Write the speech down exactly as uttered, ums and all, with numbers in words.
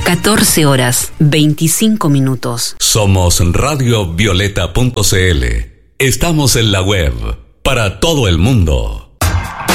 catorce horas, veinticinco minutos. Somos radio violeta punto c l. Estamos en la web para todo el mundo.